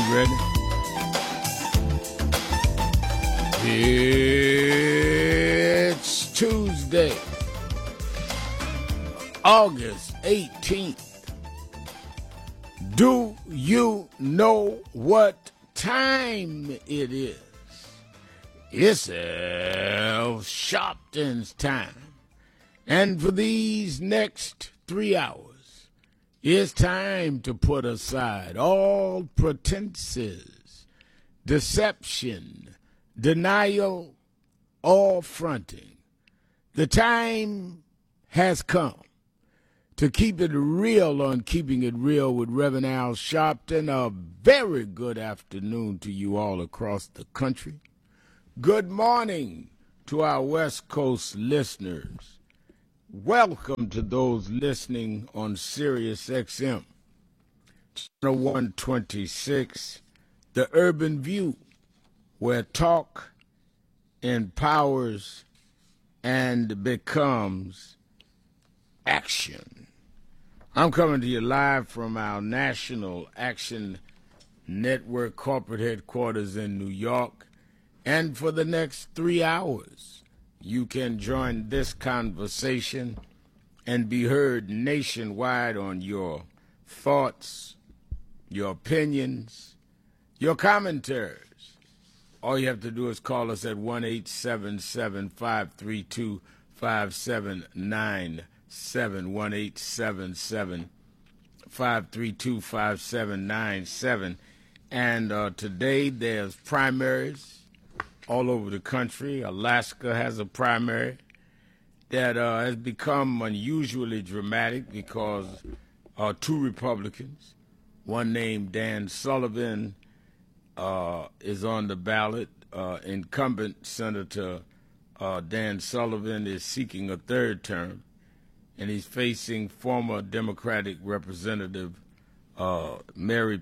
ready? It's Tuesday, August 18th. Do you know what time it is? It's Al Sharpton's time. And for these next 3 hours, it's time to put aside all pretenses, deception, denial, or fronting. The time has come to keep it real on Keeping It Real with Reverend Al Sharpton. A very good afternoon to you all across the country. Good morning to our West Coast listeners. Welcome to those listening on Sirius XM, channel 126, The Urban View, where talk empowers and becomes action. I'm coming to you live from our National Action Network corporate headquarters in New York. And for the next 3 hours, you can join this conversation and be heard nationwide on your thoughts, your opinions, your commentaries. All you have to do is call us at 1-877-532-5797, 1-877-532-5797. And today there's primaries all over the country. Alaska has a primary that has become unusually dramatic because two Republicans, one named Dan Sullivan, is on the ballot. Incumbent Senator Dan Sullivan is seeking a third term, and he's facing former Democratic Representative Mary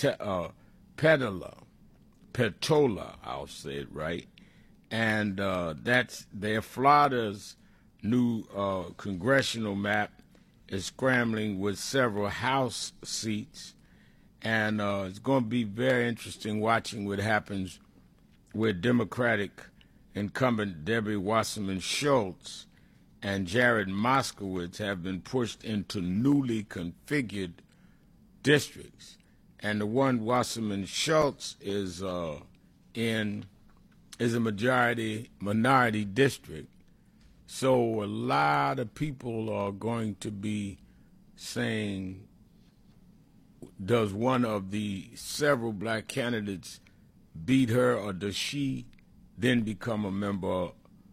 Peltola, I'll say it right, and Florida's new congressional map is scrambling with several House seats, and it's going to be very interesting watching what happens with Democratic incumbent Debbie Wasserman Schultz and Jared Moskowitz have been pushed into newly configured districts. And the one Wasserman Schultz is in is a minority district. So a lot of people are going to be saying, does one of the several black candidates beat her, or does she then become a member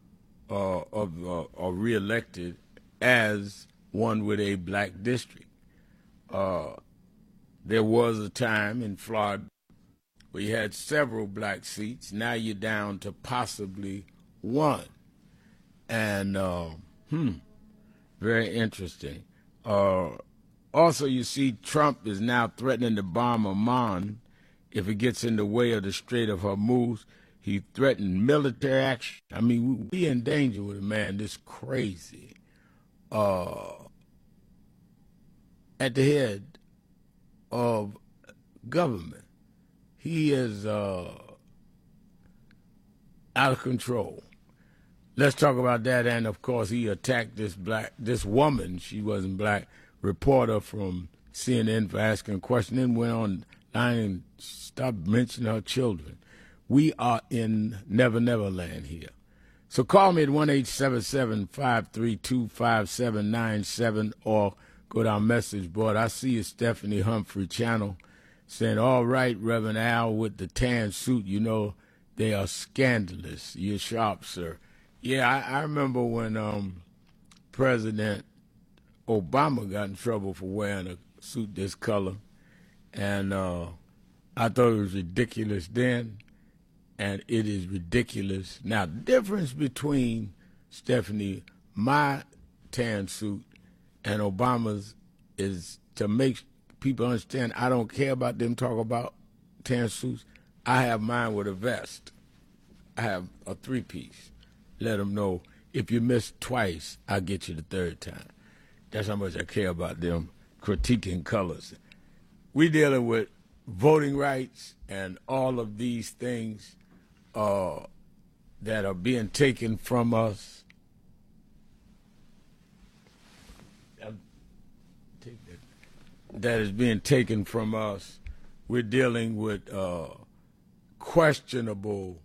or reelected as one with a black district? There was a time in Florida where you had several black seats. Now you're down to possibly one. And, very interesting. Also, you see Trump is now threatening to bomb Oman if it gets in the way of the Strait of Hormuz. He threatened military action. I mean, we in danger with a man this crazy at the head of government. He is out of control. Let's talk about that. And of course, he attacked this woman, she wasn't black, reporter from CNN for asking a question, then went on line and stopped mentioning her children. We are in Never Never Land here. So call me at 1-877-532-5797 or go to our message board. I see you, Stephanie Humphrey Channel, saying, all right, Reverend Al, with the tan suit, you know, they are scandalous. You're sharp, sir. Yeah, I remember when President Obama got in trouble for wearing a suit this color, and I thought it was ridiculous then, and it is ridiculous now. The difference between, Stephanie, my tan suit and Obama's is to make people understand I don't care about them talking about tan suits. I have mine with a vest. I have a three-piece. Let them know if you miss twice, I'll get you the third time. That's how much I care about them critiquing colors. We dealing with voting rights and all of these things that are being taken from us. That is being taken from us. We're dealing with questionable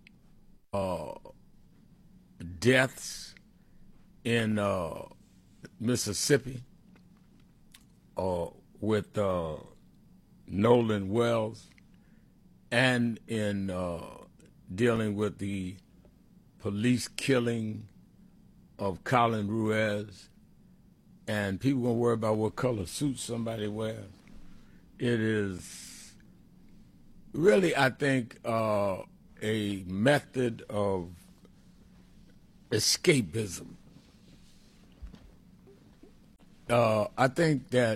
deaths in Mississippi with Nolan Wells, and in dealing with the police killing of Colin Ruiz. And people gonna worry about what color suit somebody wears. It is really, I think, a method of escapism. I think that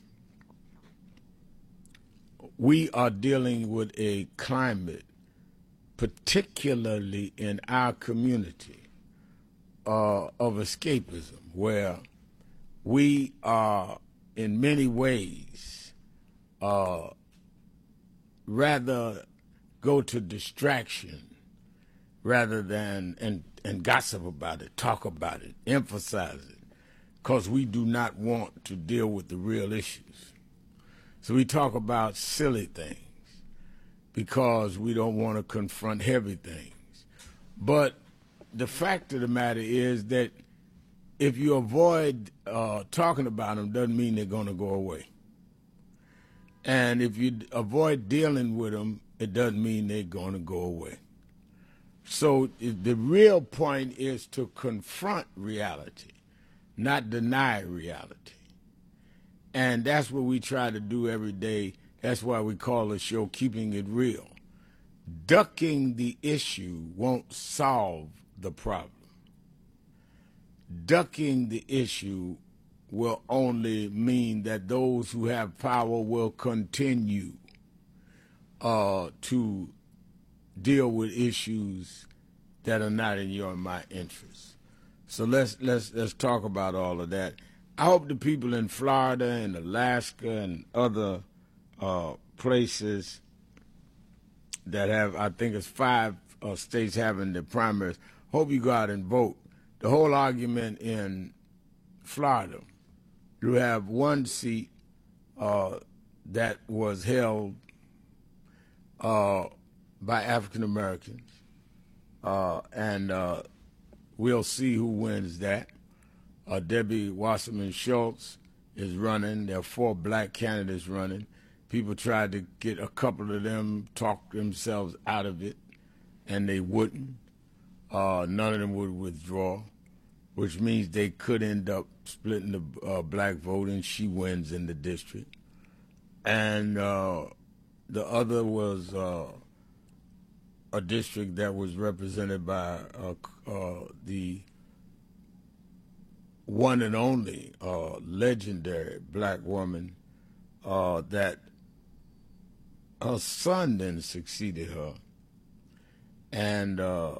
we are dealing with a climate, particularly in our community, of escapism, where we are, in many ways, rather go to distraction rather than and gossip about it, talk about it, emphasize it, because we do not want to deal with the real issues. So we talk about silly things because we don't want to confront heavy things. But the fact of the matter is that if you avoid talking about them, doesn't mean they're going to go away. And if you avoid dealing with them, it doesn't mean they're going to go away. So the real point is to confront reality, not deny reality. And that's what we try to do every day. That's why we call the show Keeping It Real. Ducking the issue won't solve the problem. Ducking the issue will only mean that those who have power will continue to deal with issues that are not in your and my interest. So let's talk about all of that. I hope the people in Florida and Alaska and other places that have, I think it's 5 states having the primaries, hope you go out and vote. The whole argument in Florida, you have one seat that was held by African Americans, and we'll see who wins that. Debbie Wasserman Schultz is running. There are 4 black candidates running. People tried to get a couple of them, talk themselves out of it, and they wouldn't. None of them would withdraw, which means they could end up splitting the black vote, and she wins in the district. And the other was a district that was represented by the one and only legendary black woman that her son then succeeded her. And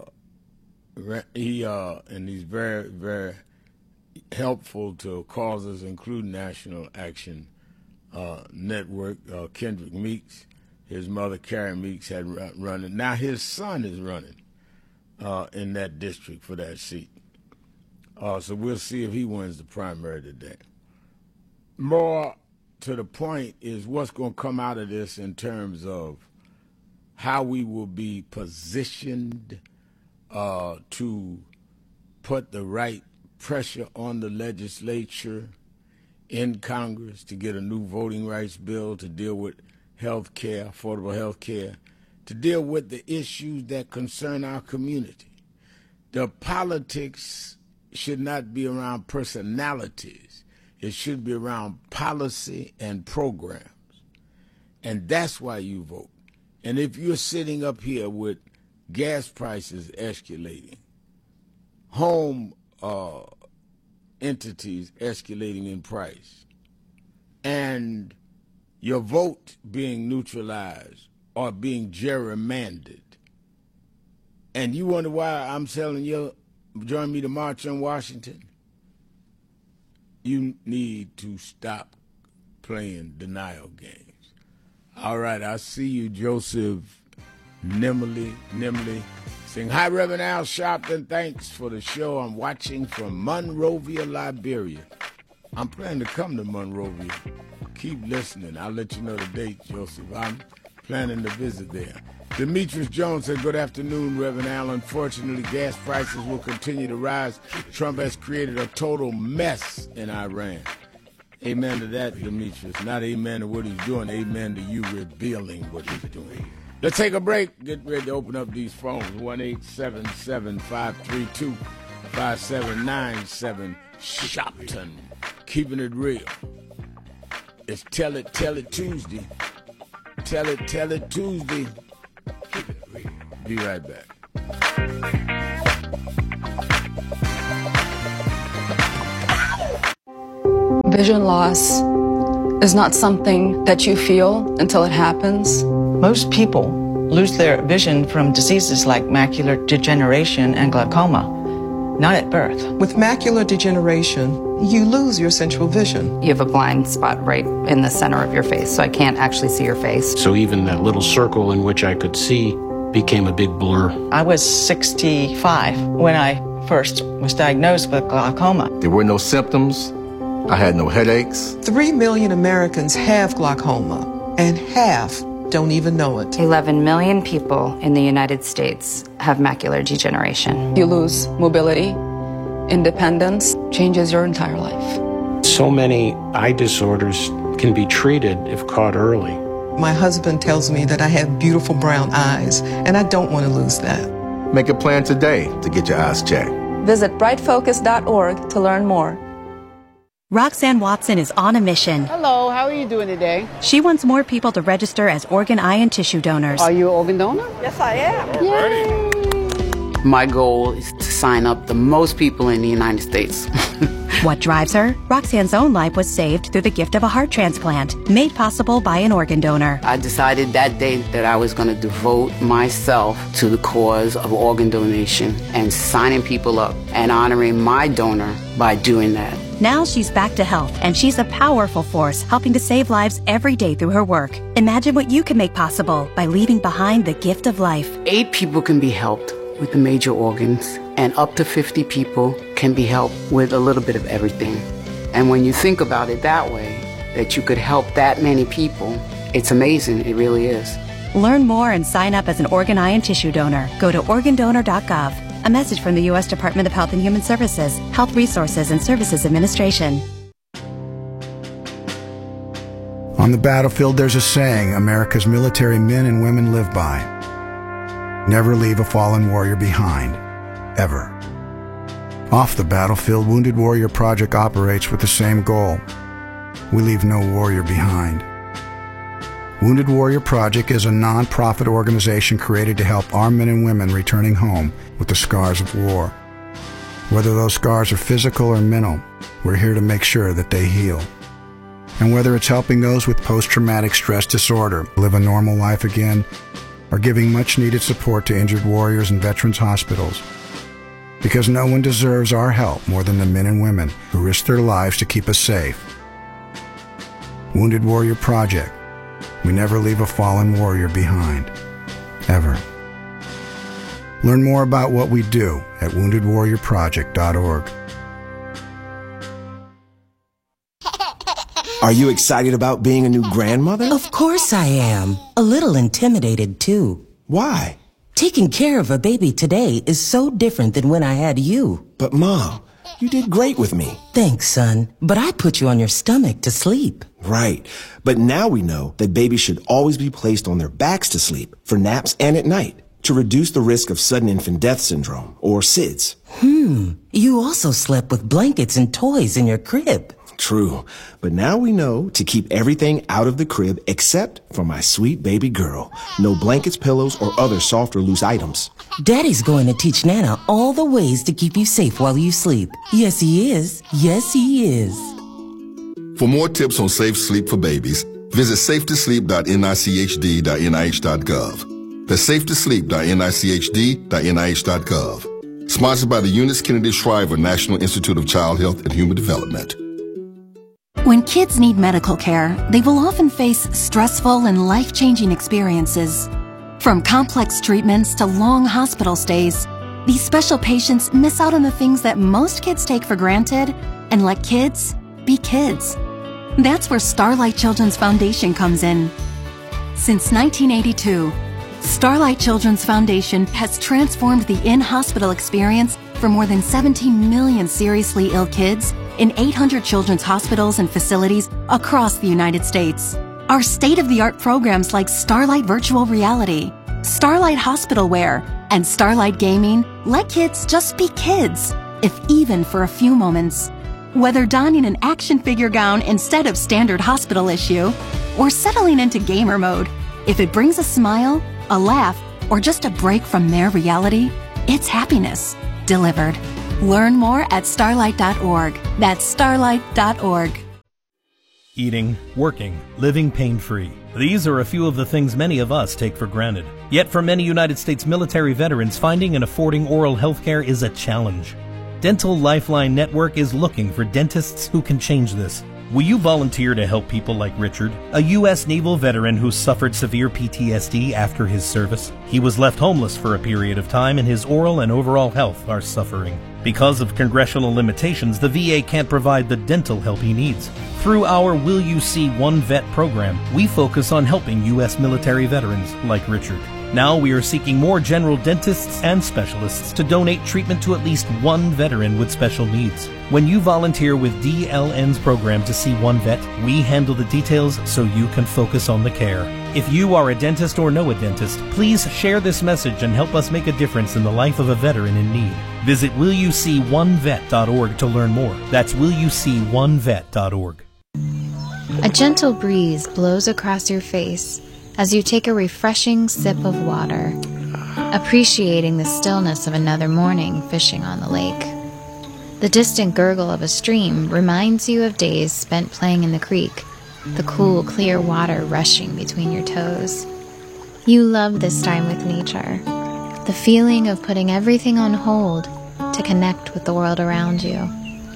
he's very, very helpful to causes including National Action Network. Kendrick Meeks, his mother Carrie Meeks had running. Now his son is running in that district for that seat. So we'll see if he wins the primary today. More to the point is what's going to come out of this in terms of how we will be positioned to put the right pressure on the legislature in Congress to get a new voting rights bill to deal with health care, affordable health care, to deal with the issues that concern our community. The politics should not be around personalities. It should be around policy and programs. And that's why you vote. And if you're sitting up here with gas prices escalating, home entities escalating in price, and your vote being neutralized or being gerrymandered, and you wonder why I'm telling you, join me to march on Washington, you need to stop playing denial games. All right, I see you, Joseph Nimley. Saying, hi, Reverend Al Sharpton. Thanks for the show. I'm watching from Monrovia, Liberia. I'm planning to come to Monrovia. Keep listening. I'll let you know the date, Joseph. I'm planning to visit there. Demetrius Jones said, good afternoon, Reverend Al. Unfortunately, gas prices will continue to rise. Trump has created a total mess in Iran. Amen to that, Demetrius. Not amen to what he's doing. Amen to you revealing what he's doing. Let's take a break. Get ready to open up these phones. 1-877-532-5797. Shopton. Keeping it real. It's Tell It Tuesday. Tell It Tuesday. Keep it real. Be right back. Vision loss is not something that you feel until it happens. Most people lose their vision from diseases like macular degeneration and glaucoma, not at birth. With macular degeneration, you lose your central vision. You have a blind spot right in the center of your face, so I can't actually see your face. So even that little circle in which I could see became a big blur. I was 65 when I first was diagnosed with glaucoma. There were no symptoms. I had no headaches. 3 million Americans have glaucoma, and half don't even know it. 11 million people in the United States have macular degeneration. You lose mobility, independence, changes your entire life. So many eye disorders can be treated if caught early. My husband tells me that I have beautiful brown eyes, and I don't want to lose that. Make a plan today to get your eyes checked. Visit brightfocus.org to learn more. Roxanne Watson is on a mission. Hello, how are you doing today? She wants more people to register as organ, eye, and tissue donors. Are you an organ donor? Yes, I am. Yay! My goal is to sign up the most people in the United States. What drives her? Roxanne's own life was saved through the gift of a heart transplant, made possible by an organ donor. I decided that day that I was going to devote myself to the cause of organ donation and signing people up and honoring my donor by doing that. Now she's back to health, and she's a powerful force helping to save lives every day through her work. Imagine what you can make possible by leaving behind the gift of life. 8 people can be helped with the major organs, and up to 50 people can be helped with a little bit of everything. And when you think about it that way, that you could help that many people, it's amazing. It really is. Learn more and sign up as an organ, eye, and tissue donor. Go to organdonor.gov. A message from the U.S. Department of Health and Human Services, Health Resources and Services Administration. On the battlefield, there's a saying America's military men and women live by. Never leave a fallen warrior behind, ever. Off the battlefield, Wounded Warrior Project operates with the same goal. We leave no warrior behind. Wounded Warrior Project is a non-profit organization created to help our men and women returning home with the scars of war. Whether those scars are physical or mental, we're here to make sure that they heal. And whether it's helping those with post-traumatic stress disorder live a normal life again, or giving much-needed support to injured warriors in veterans' hospitals. Because no one deserves our help more than the men and women who risk their lives to keep us safe. Wounded Warrior Project. We never leave a fallen warrior behind. Ever. Learn more about what we do at woundedwarriorproject.org. Are you excited about being a new grandmother? Of course I am. A little intimidated, too. Why? Taking care of a baby today is so different than when I had you. But, Mom, you did great with me. Thanks, son. But I put you on your stomach to sleep. Right. But now we know that babies should always be placed on their backs to sleep, for naps and at night, to reduce the risk of sudden infant death syndrome, or SIDS. You also slept with blankets and toys in your crib. True. But now we know to keep everything out of the crib except for my sweet baby girl. No blankets, pillows, or other soft or loose items. Daddy's going to teach Nana all the ways to keep you safe while you sleep. Yes, he is. Yes, he is. For more tips on safe sleep for babies, visit safetosleep.nichd.nih.gov. That's safetosleep.nichd.nih.gov. Sponsored by the Eunice Kennedy Shriver National Institute of Child Health and Human Development. When kids need medical care, they will often face stressful and life-changing experiences. From complex treatments to long hospital stays, these special patients miss out on the things that most kids take for granted and let kids be kids. That's where Starlight Children's Foundation comes in. Since 1982, Starlight Children's Foundation has transformed the in-hospital experience for more than 17 million seriously ill kids in 800 children's hospitals and facilities across the United States. Our state-of-the-art programs like Starlight Virtual Reality, Starlight Hospital Wear, and Starlight Gaming let kids just be kids, if even for a few moments. Whether donning an action figure gown instead of standard hospital issue, or settling into gamer mode, if it brings a smile, a laugh, or just a break from their reality, it's happiness delivered. Learn more at starlight.org. That's starlight.org. Eating, working, living pain-free. These are a few of the things many of us take for granted. Yet for many United States military veterans, finding and affording oral health care is a challenge. Dental Lifeline Network is looking for dentists who can change this. Will you volunteer to help people like Richard, a U.S. naval veteran who suffered severe PTSD after his service? He was left homeless for a period of time and his oral and overall health are suffering. Because of congressional limitations, the VA can't provide the dental help he needs. Through our Will You See One Vet program, we focus on helping U.S. military veterans like Richard. Now we are seeking more general dentists and specialists to donate treatment to at least one veteran with special needs. When you volunteer with DLN's program to see one vet, we handle the details so you can focus on the care. If you are a dentist or know a dentist, please share this message and help us make a difference in the life of a veteran in need. Visit willyouseeonevet.org to learn more. That's willyouseeonevet.org. A gentle breeze blows across your face as you take a refreshing sip of water, appreciating the stillness of another morning fishing on the lake. The distant gurgle of a stream reminds you of days spent playing in the creek, the cool, clear water rushing between your toes. You love this time with nature, the feeling of putting everything on hold to connect with the world around you.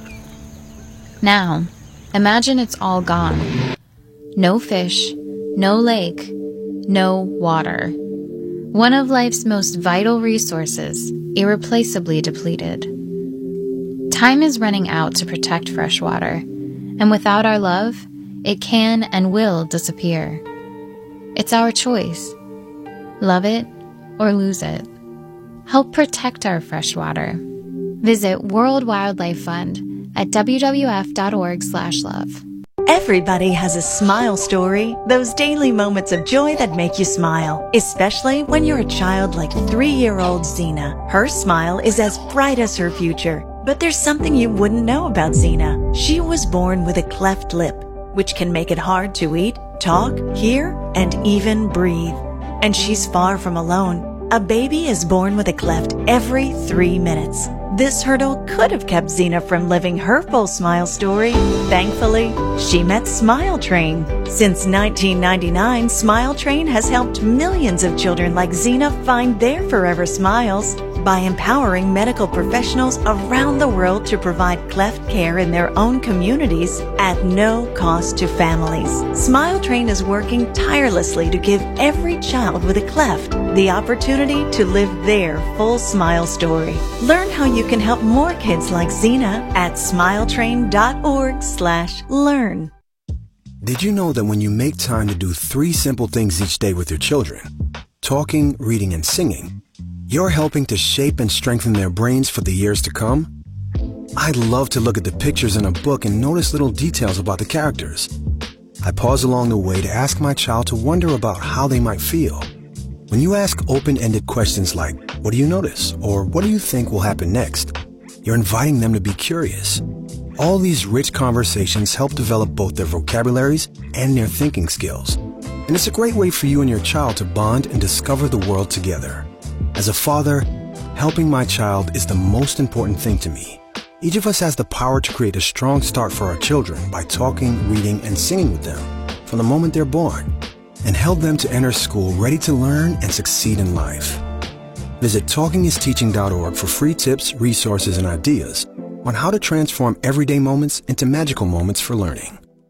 Now, imagine it's all gone. No fish, no lake, no water. One of life's most vital resources, irreplaceably depleted. Time is running out to protect fresh water, and without our love, it can and will disappear. It's our choice. Love it or lose it. Help protect our fresh water. Visit World Wildlife Fund at wwf.org/love. Everybody has a smile story, those daily moments of joy that make you smile, especially when you're a child like 3-year-old Xena. Her smile is as bright as her future, but there's something you wouldn't know about Xena. She was born with a cleft lip, which can make it hard to eat, talk, hear, and even breathe. And she's far from alone. A baby is born with a cleft every 3 minutes. This hurdle could have kept Xena from living her full smile story. Thankfully, she met Smile Train. Since 1999, Smile Train has helped millions of children like Xena find their forever smiles by empowering medical professionals around the world to provide cleft care in their own communities at no cost to families. Smile Train is working tirelessly to give every child with a cleft the opportunity to live their full smile story. Learn how you can help more kids like Xena at smiletrain.org/learn. Did you know that when you make time to do 3 simple things each day with your children, talking, reading, and singing, you're helping to shape and strengthen their brains for the years to come? I love to look at the pictures in a book and notice little details about the characters. I pause along the way to ask my child to wonder about how they might feel. When you ask open-ended questions like, what do you notice? Or what do you think will happen next? You're inviting them to be curious. All these rich conversations help develop both their vocabularies and their thinking skills. And it's a great way for you and your child to bond and discover the world together. As a father, helping my child is the most important thing to me. Each of us has the power to create a strong start for our children by talking, reading, and singing with them from the moment they're born, and help them to enter school ready to learn and succeed in life. Visit TalkingIsTeaching.org for free tips, resources, and ideas on how to transform everyday moments into magical moments for learning.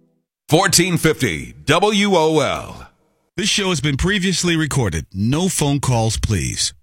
1450 WOL. This show has been previously recorded. No phone calls, please.